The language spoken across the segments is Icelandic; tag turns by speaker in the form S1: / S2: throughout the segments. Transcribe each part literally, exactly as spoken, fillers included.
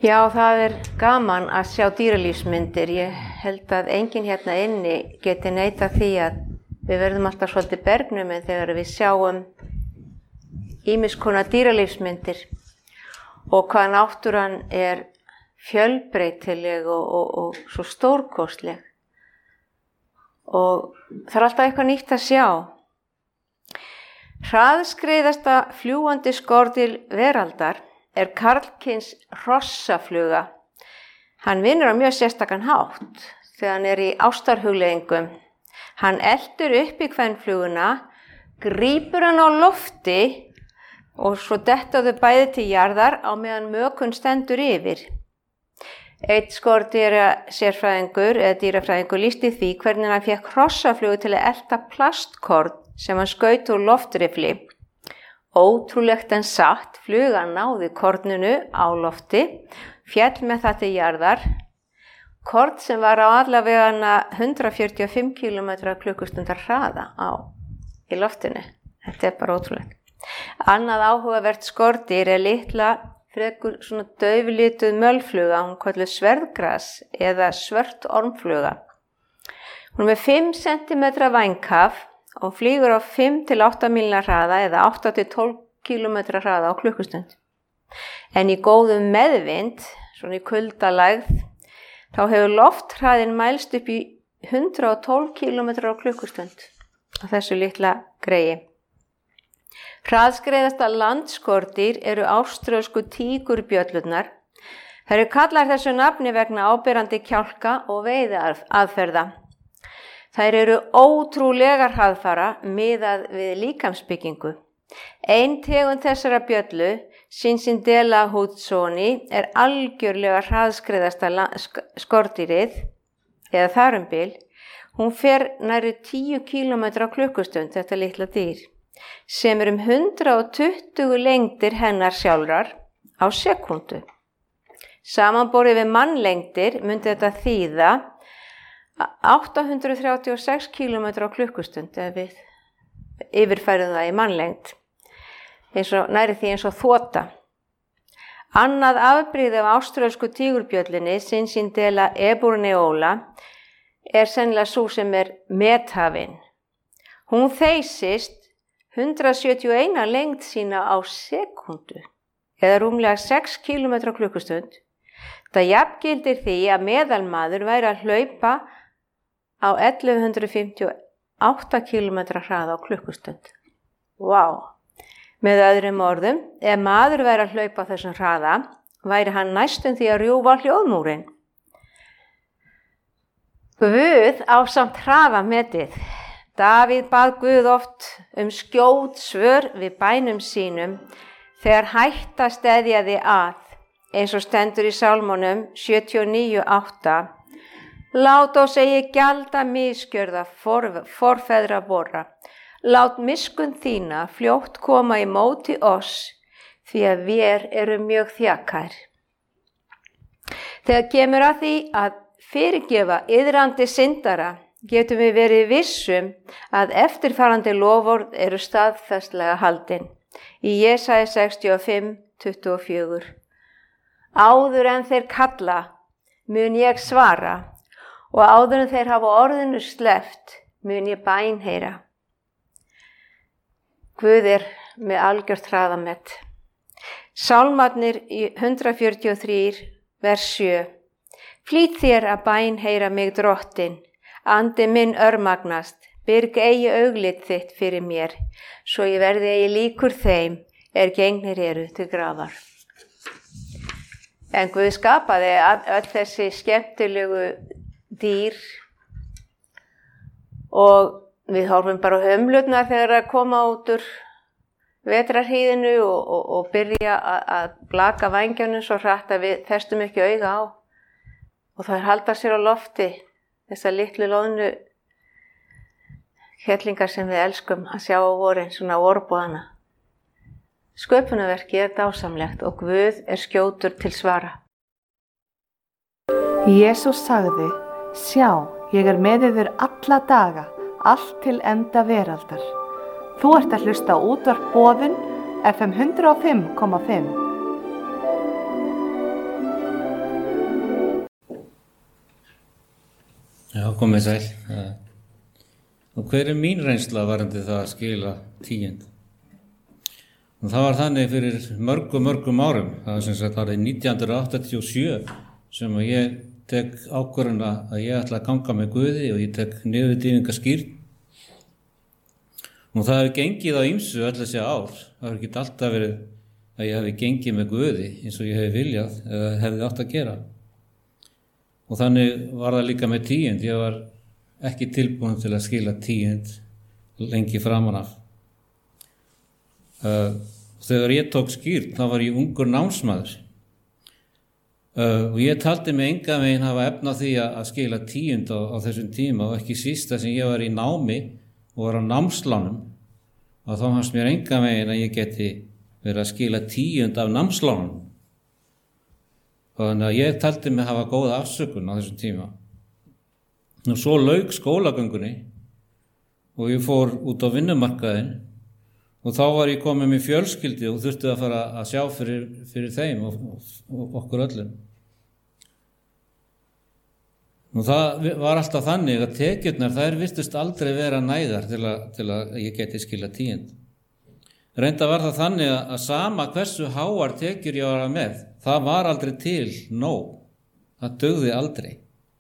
S1: Já, það er gaman að sjá dýralífsmyndir. Ég held að enginn hérna inni geti neitað því að við verðum alltaf svolítið bergnumin þegar við sjáum ýmiss konar dýralífsmyndir og hvað náttúran er fjölbreytileg og, og, og svo stórkostleg. Og það er alltaf eitthvað nýtt að sjá. Hraðskreiðasta fljúgandi skordýr veraldar er karlkyns hrossafluga. Hann vinnur á mjög sérstakan hátt þegar hann er í ástarhugleiðingum. Hann eltur upp í kvenfluguna, grípur hann á lofti og svo detta þau bæði til jarðar á meðan mökun stendur yfir. Einn skordýra sérfræðingur eða dýrafræðingur lýsti því hvernig hann fékk hrossaflugu til að elta plastkorn sem hann skaut úr loftrifli. Ótrúlegt en satt, flugan náði korninu á lofti, féll með það til jarðar, korn sem var á allavega hundrað fjörutíu og fimm kílómetra klukkustundar hraða á í loftinu. Þetta er bara ótrúlegt. Annað áhugavert skordýr er litla, frekur svona dauflituð mölfluga, hún kölluð sverðgras eða svört ormfluga. Hún er með fimm sentimetra vænghaf og flýgur á fimm til átta mílna hraða eða átta til tólf kílómetra hraða á klukkustund. En í góðum meðvind, svona í kuldalægð, þá hefur lofthraðinn mælst upp í hundrað og tólf kílómetra á klukkustund á þessu litla greigi. Hraðskreiðasta landskordýr eru áströlsku tígurbjöllurnar. Þær eru kallar þessu nafni vegna áberandi kjálka og veiðiaðferða. Þær eru ótrúlegar hraðfara miðað við líkamsbyggingu. Ein tegund þessara bjöllu, Cincindela hudsoni, er algjörlega hraðskreiðasta skordýrið, eða þar um bil. Hún fer nærri tíu kílómetra á klukkustund, þetta litla dýr, sem er um hundrað og tuttugu lengdir hennar sjálfrar á sekúndu. Samanborið við mannlengdir myndi þetta þýða átta hundruð þrjátíu og sex kílómetra á klukkustund ef við yfirfærum það í mannlengd, eins og næri því eins og þota. Annað afbrigði af áströlsku tígurbjöllinni, Cincindela eburneola, er sennilega sú sem er methafin. Hún þeysist hundrað sjötíu og eina lengd sína á sekúndu eða rúmlega sex kílómetra á klukkustund. Það jafngildir því að meðalmaður væri að hlaupa á ellefu hundruð fimmtíu og átta kílómetra hraða á klukkustund. Vá! Með öðrum orðum, ef maður væri að hlaupa á þessum hraða, væri hann næstum því að rjúfa hljóðmúrinn. Guð ásamt hraðametið. Davíð bað Guð oft um skjót svör við bænum sínum þegar hætta steðjaði að, eins og stendur í Sálmunum sjötíu og níu átta. Lát oss eigi gjalda misgjörða for, forfeðra vorra. Lát miskunn þína fljótt koma í móti oss, því að við erum mjög þjakær. Þegar kemur að því að fyrirgefa iðrandi syndara, getum við verið vissum að eftirfarandi loforð eru staðfestlega haldin. Í Jesaja sextíu og fimm tuttugu og fjögur. Áður en þeir kalla mun ég svara og áður en þeir hafa orðinu sleppt mun ég bænheyra. Guð er með algjört hraðamet. Sálmarnir í hundrað fjörutíu og þrjú vers sjö. Flýt þér að bænheyra mig drottin. Andi minn örmagnast, byrg eigi auglit þitt fyrir mér, svo ég verði eigi líkur þeim er gengnir eru til grafar. En Guð skapaði öll þessi skemmtilegu dýr og við horfum bara á hömlurnar þegar að koma út úr vetrarhýðinu og, og, og byrja að blaka vængjanum svo hratt að við festum ekki auga á og þær halda sér á lofti. Þessar litlu loðnu kettlingar sem við elskum að sjá á vorin, svona orboðana. Sköpunarverkið er dásamlegt og Guð er skjótur til svara.
S2: Jesús sagði, sjá, ég er með yður alla daga, allt til enda veraldar. Þú ert að hlusta á útvarp Boðun F M hundrað og fimm komma fimm.
S3: komið sæl. Og hver er mín reynsla varandi það að skila tíund? Og það var þannig fyrir mörgum, mörgum árum. Það var sem sagt árið nítján hundruð áttatíu og sjö sem að ég tek ákvörðun að ég ætla að ganga með Guði og ég tek niðurdýfingaskírn. Og það hefði gengið á ýmsu öll þessi ár. Það hefði ekki alltaf verið að ég hefði gengið með Guði eins og ég hefði viljað eða hefði átt að gera. Og þannig var það líka með tíund. Ég var ekki tilbúin til að skila tíund lengi framan af. Uh, þegar ég tók skírn, þá var ég ungur námsmaður. Uh, og ég taldi mig engan veginn hafa efna því að, að skila tíund á, á þessum tíma og ekki sísta sem ég var í námi og var á námslánum. Og þá fannst mér engan veginn að ég geti verið að skila tíund af námslánum. Og þannig að ég taldi mig hafa góða afsökun á þessum tíma. Og svo lauk skólagöngunni og ég fór út á vinnumarkaðinn og þá var ég komið með fjölskyldi og þurfti að fara að sjá fyrir, fyrir þeim og, og, og okkur öllum. Og það var alltaf þannig að tekjurnar, þær virtust aldrei vera nægar til að, til að ég geti skila tíund. Reynda var það þannig að, að sama hversu háar tekjur ég var með, það var aldrei til nóg. Það dugði aldrei.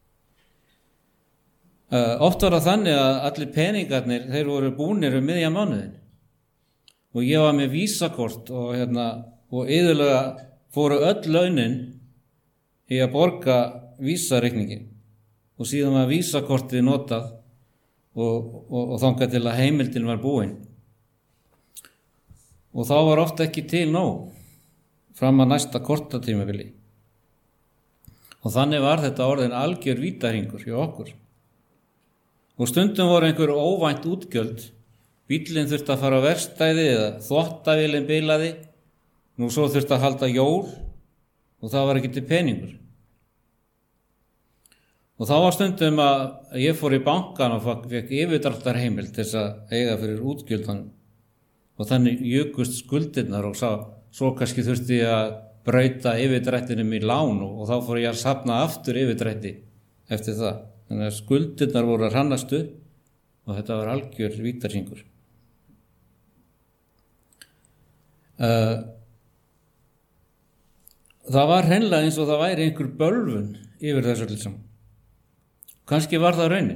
S3: Uh, oft var það þannig að allir peningarnir, þeir voru búnir um miðja mánuðin. Og ég var með vísakort og, hérna, og iðulega fóru öll launin í að borga vísareikningin. Og síðan var vísakortið notað og, og, og þangað til að heimildin var búin. Og þá var ofta ekki til nóg fram að næsta kortatímabili. Og þannig var þetta orðin algjör vítahringur hjá okkur. Og stundum voru einhver óvænt útgjöld. Bíllinn þurfti að fara á verkstæði eða þvottavélin bilaði. Nú svo þurfti að halda jól og það var ekki til peningur. Og þá var stundum að ég fór í bankan og fekk yfirdráttarheimild til þess að eiga fyrir útgjöldunum. Og þannig jukust skuldirnar og sá, svo kannski þurfti ég að brauta yfirdrættinum í lán og þá fór ég að safna aftur yfirdrætti eftir það. Þannig að skuldirnar voru að hrannast upp og þetta var algjör vítarhingur. Uh, það var hreinlega eins og það væri einhver bölvun yfir þessu öllu saman. Kannski var það raunin.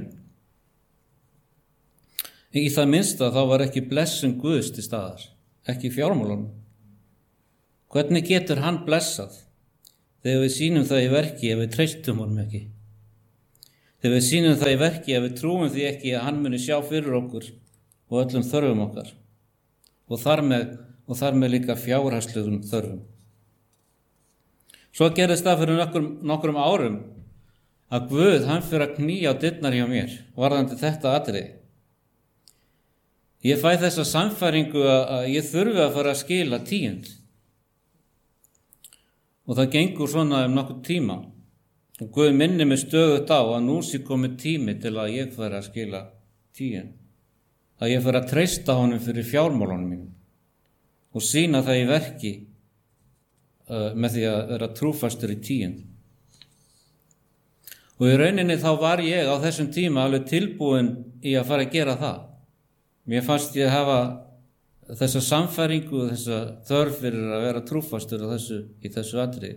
S3: Í það minnsta þá var ekki blessun Guðs til staðar, ekki fjármálunum. Hvernig getur hann blessað þegar við sýnum það í verki ef við treystum honum ekki? Þegar við sýnum það í verki ef við trúum því ekki að hann muni sjá fyrir okkur og öllum þörfum okkar og þar með, og þar með líka fjárhagslegum þörfum. Svo gerðist það fyrir nokkrum, nokkrum árum að Guð, hann fyrir að knýja á dyrnar hjá mér varðandi þetta atriði. Ég fæ þessa sannfæringu að ég þurfi að fara að skila tíund. Og það gengur svona um nokkur tíma. Og Guð minni mig stöðugt á að nú sé komið tími til að ég færi að skila tíund. Að ég færi að treysta honum fyrir fjármálunum mínum og sýna það í verki uh, með því að vera trúfastur í tíund. Og í rauninni þá var ég á þessum tíma alveg tilbúin í að fara að gera það. Mér fannst ég hafa þessa sannfæringu og þessa þörf fyrir að vera trúfastur á þessu, í þessu atriði.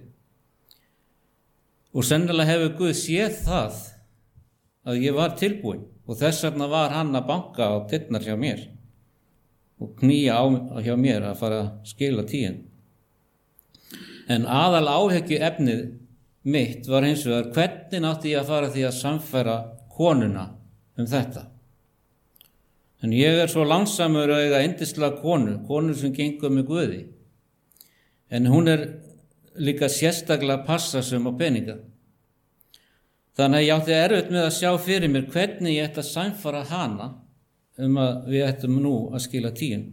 S3: Og sennilega hefur Guð séð það að ég var tilbúin og þess vegna var hann að banka á dyrnar hjá mér og knýja á hjá mér að fara að skila tíund. En aðal áhyggju efnið mitt var hins vegar hvernig átti ég að fara því að samfæra konuna um þetta. En ég er svo langsamur að eiga yndislega konu, konu sem gengur með Guði. En hún er líka sérstaklega passasum á peninga. Þannig að ég átti erfitt með að sjá fyrir mér hvernig ég ætti að samfara hana um að við ættum nú að skila tíund.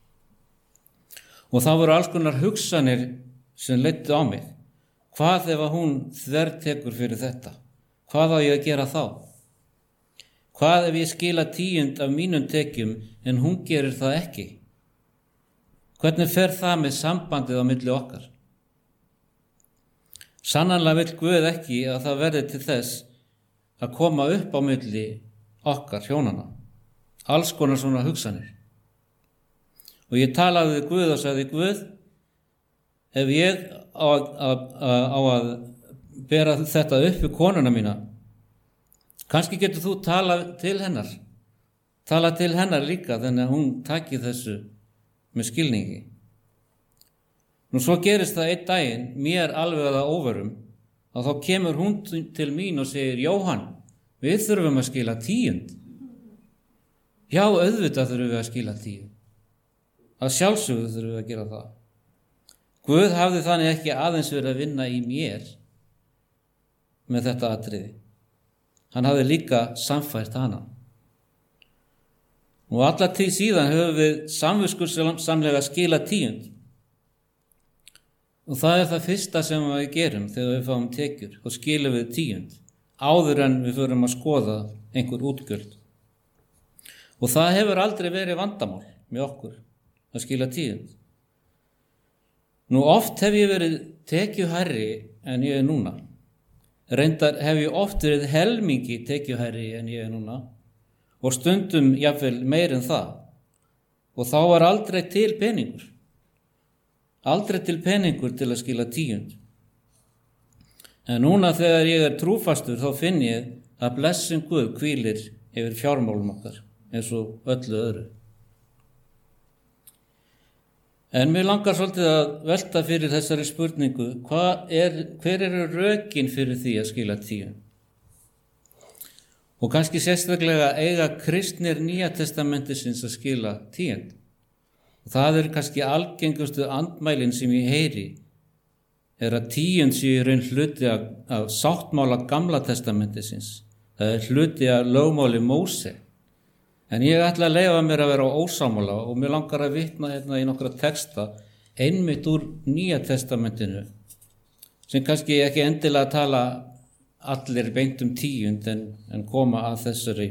S3: Og það voru alls konar hugsanir sem leiddu á mig. Hvað ef að hún þvertekur fyrir þetta? Hvað á ég að gera þá? Hvað ef ég skila tíund af mínum tekjum en hún gerir það ekki? Hvernig fer það með sambandið á milli okkar? Sannanlega vill Guð ekki að það verði til þess að koma upp á milli okkar hjónana. Alls konar svona hugsanir. Og ég talaði við Guð og sagði, Guð, ef ég á að, að, á að bera þetta upp við konuna mína, kannski getur þú tala til hennar, tala til hennar líka, þannig að hún taki þessu með skilningi. Nú svo gerist það einn daginn, mér alveg að óvörum, að þá kemur hún til mín og segir, Jóhann, við þurfum að skila tíund. Já, auðvitað þurfum við að skila tíund. Að sjálfsögðu þurfum við að gera það. Guð hafði þannig ekki aðeins verið að vinna í mér með þetta atriði. Hann hafði líka samfært hana. Og alla tíð síðan höfum við samviskusamlega skila tíund. Og það er það fyrsta sem við gerum þegar við fáum tekjur og skilum við tíund, áður en við förum að skoða einhver útgjöld. Og það hefur aldrei verið vandamál með okkur að skila tíund. Nú oft hef ég verið tekjuhærri en ég er núna. Reyndar hef ég oft verið helmingi tekjuhærri en ég er núna og stundum jafnvel meir en það. Og þá var aldrei til peningur. Aldrei til peningur til að skila tíund. En núna þegar ég er trúfastur þá finn ég að blessun Guð hvílir yfir fjármálum okkar eins og öllu öðru. En mér langar svolítið að velta fyrir þessari spurningu, hvað er, hver eru rökin fyrir því að skila tíund? Og kannski sérstaklega eiga kristnir Nýja testamentisins að skila tíund. Og það er kannski algengustu andmælin sem ég heyri, er að tíund sé í raun hluti af, af sáttmála Gamla testamentisins. Það er hluti af lögmáli Móse. En ég ætla að leyfa mér að vera ósammála og mér langar að vitna hérna í nokkra texta einmitt úr Nýja testamentinu sem kannski ekki endilega tala allir beint um tíund en, en koma að þessari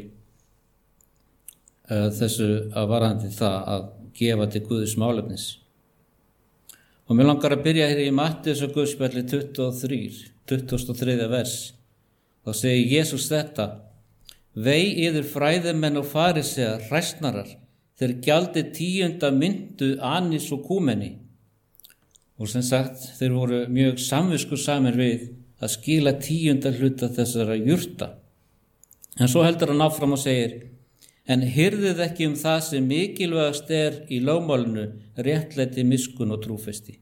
S3: uh, þessu að varandi það að gefa til Guðs málefnis. Og mér langar að byrja hér í Matteus og Guðspjalli tuttugu og þrjú, tuttugasta og þriðja vers. Þá segir Jesús þetta: Vei yður fræðimenn og farisear, hræsnarar, þeir gjaldi tíunda myndu, anis og kúmeni. Og sem sagt, þeir voru mjög samviskusamir við að skila tíunda hluta þessara jurta. En svo heldur hann áfram og segir: En hirðið ekki um það sem mikilvægast er í lögmálinu, réttlæti, miskunn og trúfesti.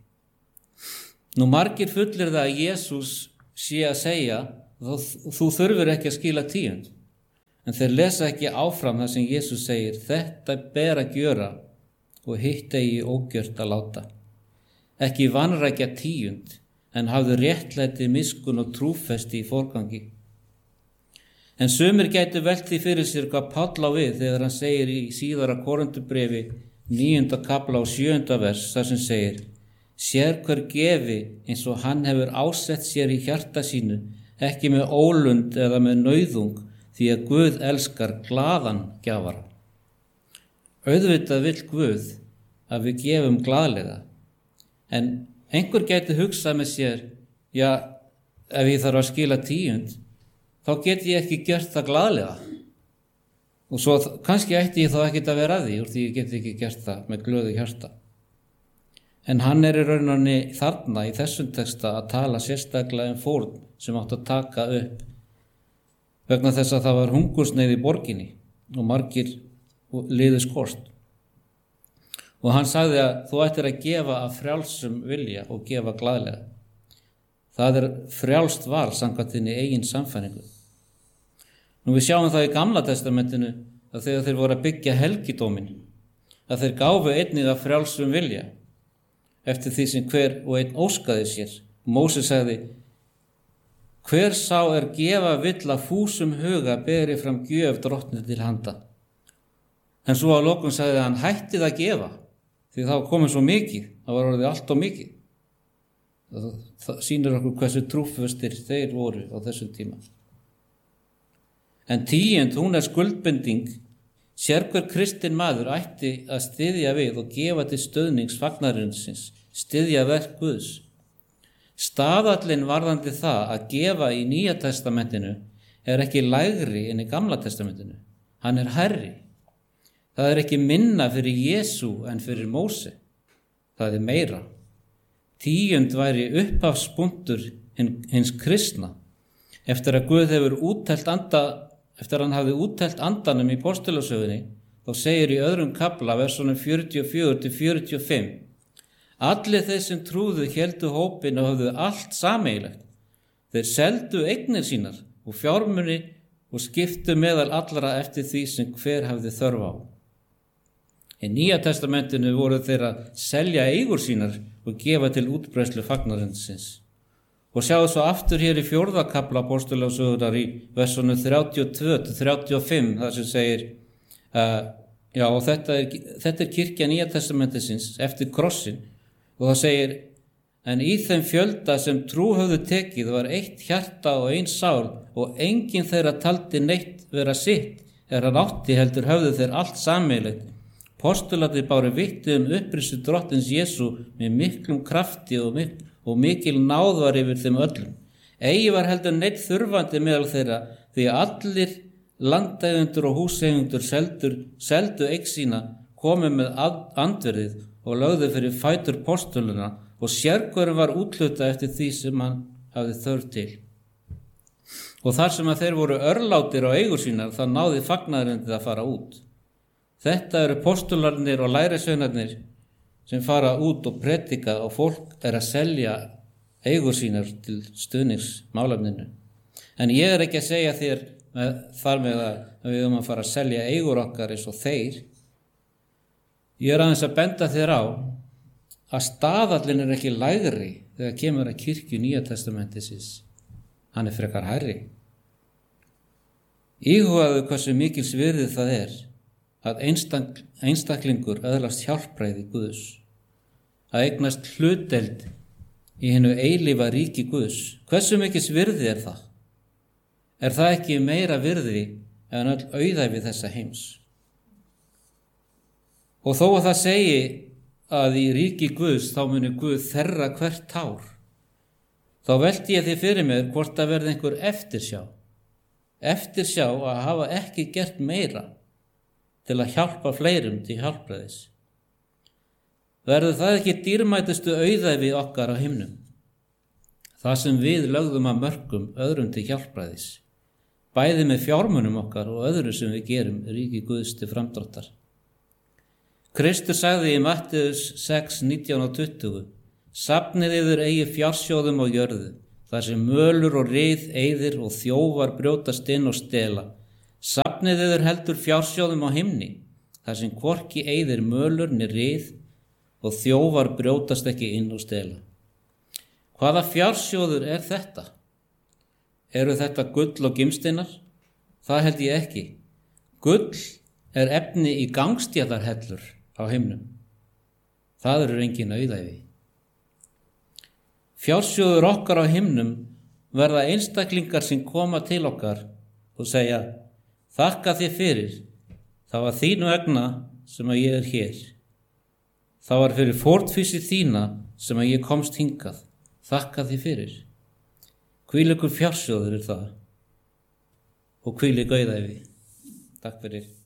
S3: Nú margir fullir það að Jesús sé að segja, þú þurfir ekki að skila tíund. En þeir lesa ekki áfram það sem Jesús segir, þetta ber að gjöra og hitt eigi ógjört að láta. Ekki vanrækja tíund, en hafðu réttlæti, miskunn og trúfesti í forgangi. En sumir gætu velt því fyrir sér hvað Páll á við þegar hann segir í síðara Korinthubrefi níunda kafla og sjöunda vers, þar sem segir: Sér hver gefi eins og hann hefur ásett sér í hjarta sínu, ekki með ólund eða með nauðung, því að Guð elskar glaðan gjafara. Auðvitað vill Guð að við gefum glaðlega, en einhver gæti hugsað með sér, já, ef ég þarf að skila tíund, þá get ég ekki gert það glaðlega. Og svo kannski ætti ég þá ekkert að vera að því, úr því ég get ekki gert það með glöðu hjarta. En hann er í rauninni þarna í þessum texta að tala sérstaklega um fórn sem átt að taka upp vegna þess að það var hungursneyð í borginni og margir liðu skort. Og hann sagði að þú ættir að gefa af frjálsum vilja og gefa glaðlega. Það er frjálst val samkvæmt þinni eigin samfæringu. Nú við sjáum það í Gamla testamentinu að þegar þeir voru að byggja helgidómin, að þeir gáfu einnig af frjálsum vilja eftir því sem hver og einn óskaði sér. Móse sagði: Hver sá er gefa vill að fúsum huga beri fram gjöf drottni til handa. En svo á lokum sagði hann: Hættið að gefa, því það var komið svo mikið, það var orðið allt og mikið. Það, það sýnir okkur hversu trúfastir þeir voru á þessum tíma. En tíund, hún er skuldbinding. Sérhver kristinn maður ætti að styðja við og gefa til stöðnings fagnarinsins, styðja verk Guðs. Staðallinn varðandi það að gefa í Nýja testamentinu er ekki lægri en í Gamla testamentinu. Hann er hærri. Það er ekki minna fyrir Jesú en fyrir Móse. Það er meira. Tíund væri upphafspunktur hins kristna. Eftir að Guð hefur úttelt anda, eftir að hann hafði úttelt andanum í postulasögunni, þá segir í öðrum kafla, versunum fjörutíu og fjögur til fjörutíu og fimm, allir þeir sem trúðu héldu hópinn og höfðu allt sameiginlegt. Þeir seldu eignir sínar og fjármuni og skiptu meðal allra eftir því sem hver hafði þörf á. Í Nýja testamentinu voru þeir að selja eigur sínar og gefa til útbreiðslu fagnarins. Og sjáðu svo aftur hér í fjórða kafla postulasögunnar í versunum þrjátíu og tvö til þrjátíu og fimm, þar sem segir, uh, já, og þetta er, þetta er kirkja Nýja testamentisins eftir krossin, og það segir, en í þeim fjölda sem trú höfðu tekið var eitt hjarta og ein sál og enginn þeirra taldi neitt vera sitt, er hann átti heldur höfðu þeir allt sameiginlegt. Postularnir báru vitni um upprisu drottins Jesú með miklum krafti og, mik og mikil náð var yfir þeim öllum. Eigi var heldur neitt þurfandi meðal þeirra, því að allir landeigendur og húseigendur seldur, seldu eign sína, komu með andverðið og lögðu fyrir fætur postuluna, og sérhverjum var úthlutað eftir því sem hann hafði þörf til. Og þar sem að þeir voru örlátir á eigur sínar, þá náði fagnaðurinn að fara út. Þetta eru postularnir og lærisveinarnir sem fara út og predika, og fólk er að selja eigur sínar til stuðnings málefninu. En ég er ekki að segja þér með, þar með að við höfum að fara að selja eigur okkar eins og þeir. Ég er aðeins að benda þér á að staðallin er ekki lægri þegar kemur að kirkju Nýja testamentisins. Hann er frekar hærri. Íhugaðu hversu mikils virðið það er að einstak, einstaklingur öðlast hjálpræði Guðs, að eignast hlutdeild í hinu eilífa ríki Guðs. Hversu mikils virði er það? Er það ekki meira virði en öll auðæfi þessa heims? Og þó að það segi að í ríki Guðs þá muni Guð þerra hvert tár, þá velti ég því fyrir mér hvort að verði einhver eftirsjá, eftirsjá að hafa ekki gert meira til að hjálpa fleirum til hjálpræðis. Verður það ekki dýrmætustu auðæfi okkar á himnum, það sem við lögðum að mörkum öðrum til hjálpræðis, bæði með fjármunum okkar og öðru sem við gerum ríki Guðs til framdráttar. Kristur sagði í Matteus sex, nítján og tuttugu, safnið yður eigi fjársjóðum á jörðu, þar sem mölur og rið eyðir og þjófar brjótast inn og stela. Safnið yður heldur fjársjóðum á himni, þar sem hvorki eyðir mölur ni rið og þjófar brjótast ekki inn og stela. Hvaða fjársjóður er þetta? Eru þetta gull og gimsteinar? Það held ég ekki. Gull er efni í gangstjarnarhellur á himnum. Það eru engin auðæfi. Fjársjóður okkar á himnum verða einstaklingar sem koma til okkar og segja, þakka þér fyrir, það var þínu vegna sem að ég er hér. Það var fyrir fórnfýsi þína sem að ég komst hingað, þakka þér fyrir. Hvílíkur fjársjóður er það og hvílík auðæfi. Takk fyrir.